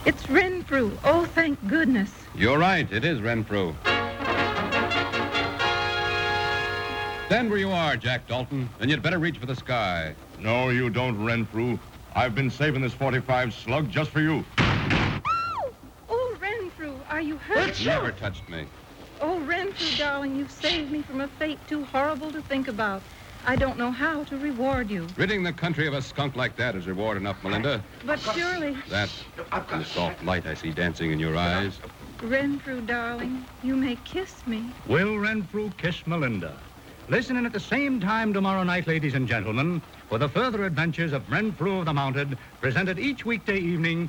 It's Renfrew. Oh, thank goodness. You're right. It is Renfrew. Stand where you are, Jack Dalton, and you'd better reach for the sky. No, you don't, Renfrew. I've been saving this 45 slug just for you. Oh, Renfrew, are you hurt? You never touched me. Oh, Renfrew, darling, you've saved me from a fate too horrible to think about. I don't know how to reward you. Ridding the country of a skunk like that is reward enough, Melinda. But surely, That and the soft light I see dancing in your eyes. Renfrew, darling, you may kiss me. Will Renfrew kiss Melinda? Listen in at the same time tomorrow night, ladies and gentlemen, for the further adventures of Renfrew of the Mounted, presented each weekday evening